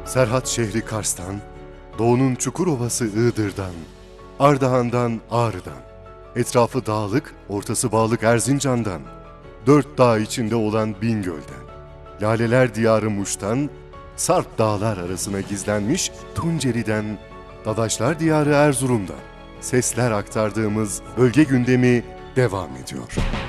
Serhat şehri Kars'tan, doğunun Çukurova'sı Iğdır'dan, Ardahan'dan Ağrı'dan, etrafı dağlık, ortası bağlık Erzincan'dan, 4 dağ içinde olan Bingöl'den, Laleler diyarı Muş'tan, Sarp dağlar arasına gizlenmiş Tunceli'den, Dadaşlar diyarı Erzurum'dan, sesler aktardığımız bölge gündemi devam ediyor.